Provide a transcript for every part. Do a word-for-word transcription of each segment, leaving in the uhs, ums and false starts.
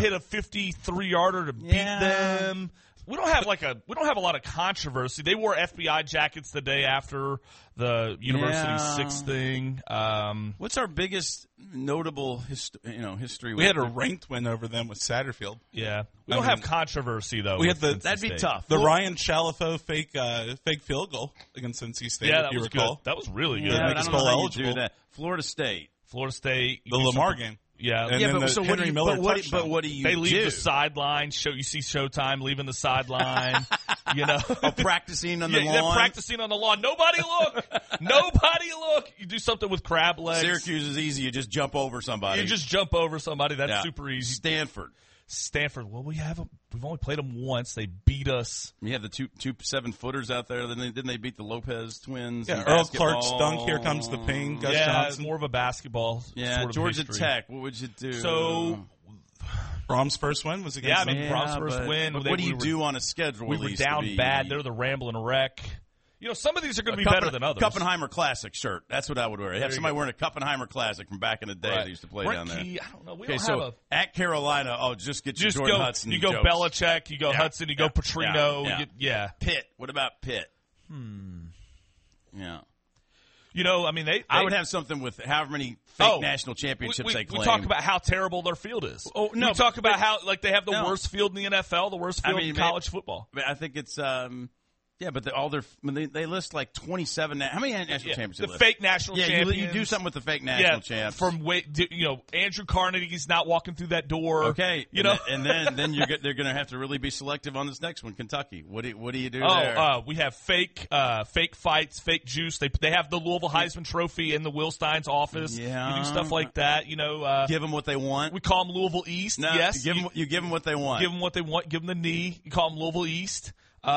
hit a fifty-three yarder to beat Yeah. them. We don't have like a we don't have a lot of controversy. They wore F B I jackets the day after the University Yeah. Six thing. Um, What's our biggest notable hist- you know history? We had a ranked win over them with Satterfield. yeah, we I don't mean, have controversy though. we with had the- N C That'd be State. tough. The Well, Ryan Chalifo fake uh, fake field goal against N C State, Yeah, if that you was recall. good. That was really good. Yeah, make but I us don't know bowl how you eligible. do that. Florida State. Florida State, The you do Lamar something- game. Yeah, And yeah, then but the so what Henry do you, Miller but what, touchdown. but what do you they leave do? the sideline. Show you see Showtime leaving the sideline. you know, Oh, practicing on the yeah, lawn. they're practicing on the lawn. Nobody look. Nobody look. You do something with crab legs. Syracuse is easy. You just jump over somebody. You just jump over somebody. That's Yeah. super easy. Stanford. Stanford. Well, we have them. We've only played them once. They beat us. You have the two two seven footers out there. Then they, didn't they beat the Lopez twins? Yeah, in Earl basketball? Clark's dunk. Here comes the pain. Gus yeah, Johnson. it's more of a basketball. Yeah, sort of Georgia history. Tech. What would you do? So Brahms' first win was against yeah, I them. mean, yeah, Brahms first but, win. But They- what do we you were- do on a schedule? We at were least to down be- bad. They're the Ramblin' Wreck. You know, some of these are going to be Kuppen- better than others. Kuppenheimer Classic shirt. That's what I would wear. I have you somebody go. wearing a Kuppenheimer Classic from back in the day Right. that used to play Brent down there. Key, I don't know. We Okay, don't so have a. at Carolina, oh, just get your Just Jordan go. Hudson. You go jokes. Belichick. You go Yeah, Hudson. You yeah, go Petrino. yeah, you get- yeah. Pitt. What about Pitt? Hmm. Yeah. You know, I mean, they. they I would have something with however many fake Oh, national championships we, we, they claim. we talk about how terrible their field is. Oh, no, we talk but- about how like they have the no. worst field in the N F L, the worst I field mean, in may- college football. I think it's um, yeah, but the, all their I mean, they, they list like twenty-seven. Na- how many national Yeah, championships? the list? fake national Yeah, you, champions. you do something with the fake national yeah, champs. from way, you know, Andrew Carnegie's not walking through that door. Okay, you and know, then, and then then you're go- they're going to have to really be selective on this next one, Kentucky. What do what do you do Oh, there? uh, we have fake, uh, fake fights, fake juice. They they have the Louisville Heisman Trophy in the Will Stein's office. Yeah. you do stuff like that. You know, uh, give them what they want. we call them Louisville East. no, yes, you give them you give them what they want. give them what they want. Give them the knee. You call them Louisville East.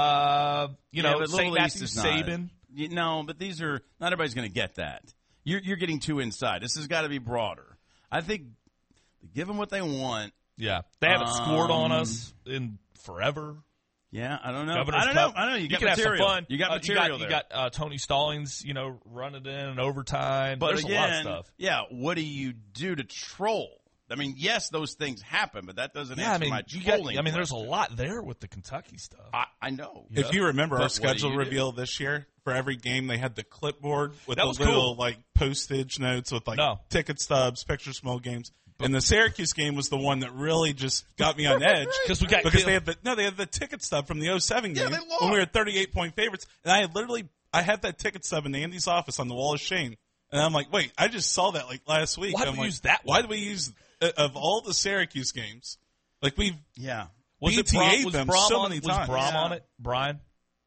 Uh, you Yeah, know, but Saint Louisville East Matthew is not. Saban. You, no, but these are not everybody's going to get that. You're you're getting too inside. This has got to be broader. I think give them what they want. Yeah, they haven't scored on Um, us in forever. Yeah, I don't know. Governor's I don't Cup. know. I don't know. You, got can material. have some fun. You got Uh, material You got, there. you got uh, Tony Stallings, you know, running in and overtime. But There's again, a lot of stuff. yeah, what do you do to troll? I mean, yes, those things happen, but that doesn't Yeah, I answer mean, my you got, trolling I mean, there's a question. lot there with the Kentucky stuff. I, I know. If you remember But our what do schedule you do? reveal this year, for every game they had the clipboard with That the was little cool. like postage notes with like No. ticket stubs, pictures from old games. And the Syracuse game was the one that really just got me on edge 'Cause we got because killed. they had the no, they had the ticket stub from the oh seven Yeah, game they lost. when we were thirty-eight point favorites, and I had literally I had that ticket stub in Andy's office on the wall of shame, and I'm like, wait, I just saw that like last week. Why did I'm we like, use that Why one? did we use uh, of all the Syracuse games? Like we've Yeah. Was B it T Brom, A'd was them Brom so on, many was times. Brom Yeah. on it, Brian?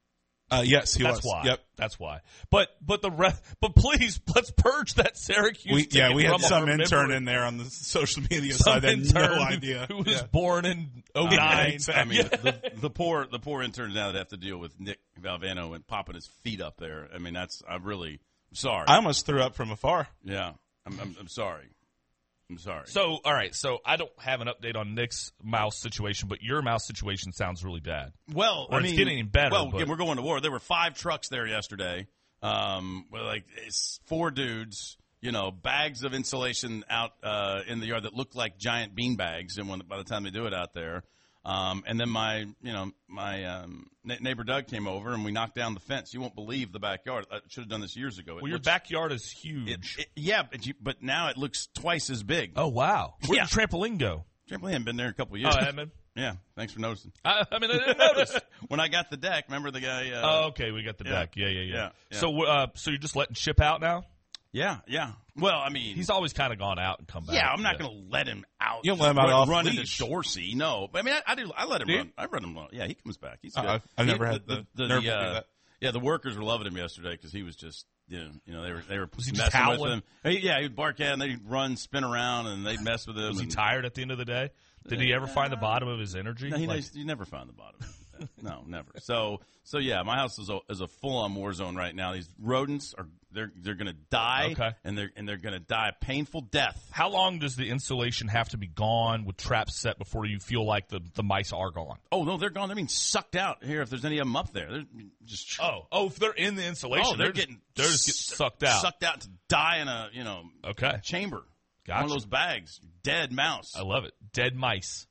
uh, yes, he That's was. why. Yep. That's why. But but the rest. But please, let's purge that Syracuse. We, yeah, ticket we had from some our intern memory. in there on the social media Some side that had intern no who- idea. who was Yeah. born in oh Yeah, nine. exactly. I mean, the, the poor the poor interns now that have to deal with Nick Valvano and popping his feet up there. I mean, that's I'm really I'm sorry. I almost threw up from afar. yeah, I'm, I'm I'm sorry. I'm sorry. So, all right. So, I don't have an update on Nick's mouse situation, but your mouse situation sounds really bad. Well, Or I it's mean, getting better, Well, but- again, we're going to war. There were five trucks there yesterday. Um, with like it's four dudes, you know, bags of insulation out uh, in the yard that look like giant bean bags. And when by the time they do it out there, um, and then my, you know, my um, na- neighbor Doug came over and we knocked down the fence. You won't believe the backyard. I should have done this years ago. It Well, your looks- backyard is it- huge. it- yeah, but, you, but now it looks twice as big. oh, wow. Where Yeah. did the trampoline go? Trampoline hadn't been there in a couple of years. Oh, Edmund? Yeah, thanks for noticing. I, I mean, I didn't notice. When I got the deck, remember the guy? Uh, Oh, okay. We got the Yeah. deck. Yeah, yeah, yeah. Yeah, yeah. So, uh, so you're just letting Chip out now? Yeah, yeah. Well, I mean, He's always kind of gone out and come back. yeah. I'm not going to let him out. You don't let him out run, off run leash. into Dorsey. No, but I mean, I, I do. I let him Do you? run. I run him. Run. Yeah, he comes back. He's Uh, good. I've- I've He- never had the nerve to do uh, that. Yeah, the workers were loving him yesterday because he was just, you know, you know, they were they were Was he just messing with howling? him. He- yeah, he'd bark at him. They'd run, spin around, and they'd mess with him. Was he and- tired at the end of the day? Did he ever find the bottom of his energy? No, he Like- knows, you never find the bottom. No, never. So, so yeah, my house is a, is a full on war zone right now. These rodents are they're they're going to die, Okay. and they're and they're going to die a painful death. How long does the insulation have to be gone with traps set before you feel like the, the mice are gone? Oh no, they're gone. They're being sucked out here. If there's any of them up there, they're just Oh, oh, if they're in the insulation, oh, they're, just- getting they're just getting sucked out. sucked out to die in a you know Okay, chamber. Gotcha. One of those bags, dead mouse. I love it. Dead mice.